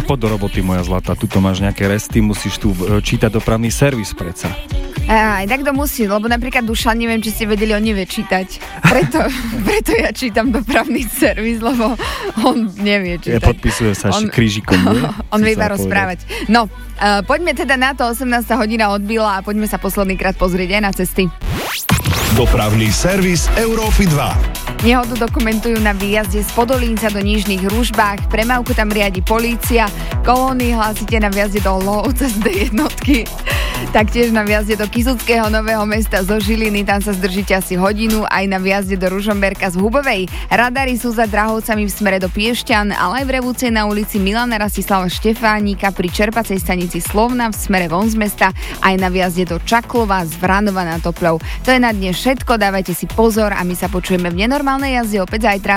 poď do roboty, moja zlatá, tuto máš nejaké resty, musíš tu čítať dopravný servis predsa. Aj tak to musí, lebo napríklad Dušan, neviem, či ste vedeli, on nevie čítať. Preto ja čítam dopravný servis, lebo on nevie čítať. Ja podpisujem sa krížikom. On vie iba rozprávať. No, poďme teda na to, 18. hodina odbila a poďme sa posledný krát pozrieť aj na cesty. Dopravný servis Európy 2. Nehodu dokumentujú na výjazde z Podolínca do Nižných Ružbách, premávku tam riadi polícia, kolóny hlásite na výjazde do Lovca z D1, taktiež na výjazde do Kysuckého Nového Mesta zo Žiliny, tam sa zdržíte asi hodinu, aj na výjazde do Ružomberka z Hubovej. Radary sú za Drahovcami v smere do Piešťan, ale aj v Revúcej na ulici Milana Rastislava Štefánika pri čerpacej stanici Slovna v smere von z mesta, aj na výjazde do Čaklova z Vranova nad Topľou. To je na dnes všetko, dávajte si pozor a my sa počujeme v nenormálnej jazde opäť zajtra.